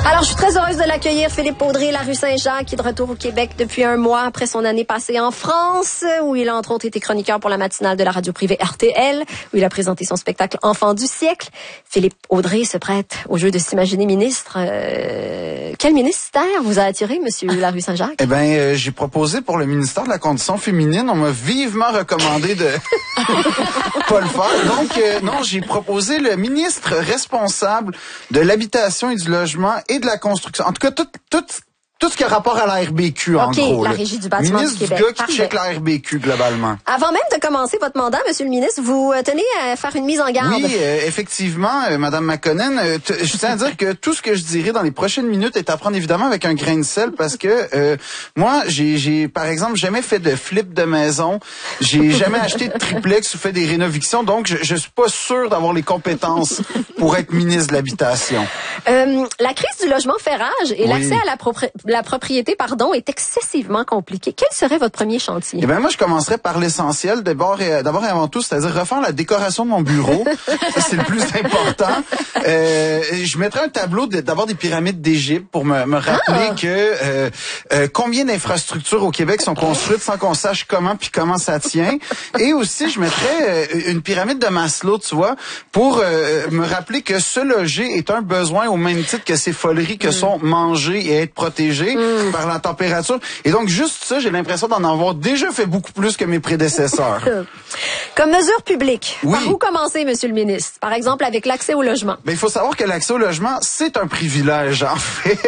Alors, je suis très heureuse de l'accueillir, Philippe Audrey, la rue Saint-Jacques, qui est de retour au Québec depuis un mois après son année passée en France, où il a entre autres été chroniqueur pour la matinale de la radio privée RTL, où il a présenté son spectacle Enfant du siècle. Philippe Audrey se prête au jeu de s'imaginer ministre. Quel ministère vous a attiré, monsieur la rue Saint-Jacques? Eh bien, j'ai proposé pour le ministère de la Condition féminine. On m'a vivement recommandé de pas le faire. Donc, non, j'ai proposé le ministre responsable de l'habitation et du logement et de la construction. En tout cas, tout ce qui a rapport à la RBQ, en gros. La régie du bâtiment ministre du Québec. Ministre du gars qui check la RBQ, globalement. Avant même de commencer votre mandat, monsieur le ministre, vous tenez à faire une mise en garde. Oui, effectivement, madame McConnell, je tiens à dire que tout ce que je dirai dans les prochaines minutes est à prendre évidemment avec un grain de sel parce que moi, j'ai par exemple jamais fait de flip de maison, j'ai jamais acheté de triplex ou fait des rénovictions, donc je suis pas sûr d'avoir les compétences pour être ministre de l'habitation. La crise du logement fait rage et l'accès à la propriété, est excessivement compliqué. Quel serait votre premier chantier? Eh bien, moi, je commencerais par l'essentiel. D'abord et avant tout, c'est-à-dire refaire la décoration de mon bureau. Ça, c'est le plus important. Je mettrais un tableau d'abord des pyramides d'Égypte pour me rappeler que combien d'infrastructures au Québec sont construites sans qu'on sache comment ça tient. Et aussi, je mettrais une pyramide de Maslow, tu vois, pour me rappeler que se loger est un besoin au même titre que ces foleries que sont manger et être protégé par la température. Et donc, juste ça, j'ai l'impression d'en avoir déjà fait beaucoup plus que mes prédécesseurs. Comme mesure publique, oui. Par où commencer, monsieur le ministre? Par exemple, avec l'accès au logement. Ben, il faut savoir que l'accès au logement, c'est un privilège, en fait.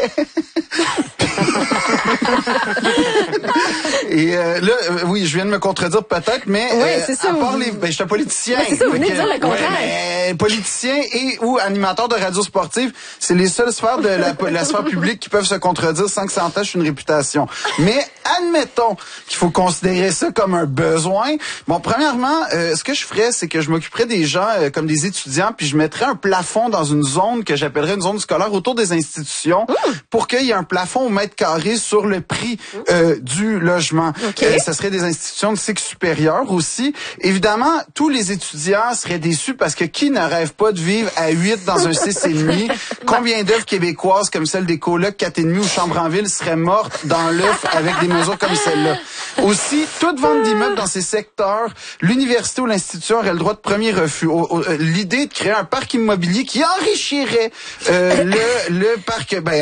Et là, oui, je viens de me contredire peut-être, mais c'est ça, à part je suis un politicien. C'est ça, vous venez de dire le contraire. Politicien et ou animateur de radio sportive, c'est les seules sphères de la sphère publique qui peuvent se contredire sans que ça entache une réputation. Mais admettons qu'il faut considérer ça comme un besoin. Bon, premièrement, ce que je ferais, c'est que je m'occuperais des gens comme des étudiants, puis je mettrais un plafond dans une zone que j'appellerais une zone scolaire autour des institutions pour qu'il y ait un plafond au mètre carré sur le prix du logement. Okay. Ça serait des institutions de cycle supérieur aussi. Évidemment, tous les étudiants seraient déçus parce que qui ne rêve pas de vivre à 8 dans un 6,5? Combien d'œuvres québécoises comme celle des colocs 4,5 ou Chambre-en-Ville seraient mortes dans l'œuf avec des mesures comme celle-là? Aussi, toute vente d'immeubles dans ces secteurs, l'université ou l'institution aurait le droit de premier refus. L'idée de créer un parc immobilier qui enrichirait le parc,